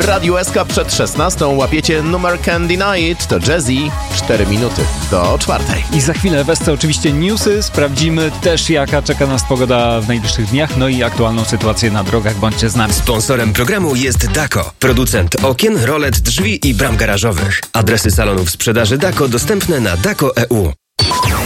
Radiu SK przed 16 łapiecie numer Can't Deny It, to Jazzy, 4 minuty do 4. I za chwilę wesce oczywiście newsy, sprawdzimy też jaka czeka nas pogoda w najbliższych dniach, no i aktualną sytuację na drogach, bądźcie z nami. Sponsorem programu jest Dako, producent okien, rolet, drzwi i bram garażowych. Adresy salonów sprzedaży Dako dostępne na dako.eu.